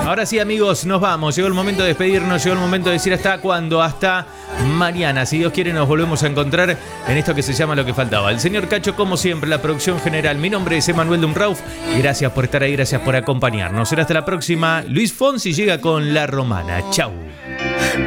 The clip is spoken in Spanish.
Ahora sí, amigos, nos vamos. Llegó el momento de despedirnos, llegó el momento de decir hasta cuándo, hasta mañana. Si Dios quiere, nos volvemos a encontrar en esto que se llama Lo que Faltaba. El señor Cacho, como siempre, la producción general. Mi nombre es Emanuel Dumrauf. Gracias por estar ahí, gracias por acompañarnos. Será hasta la próxima. Luis Fonsi llega con La Romana. Chau.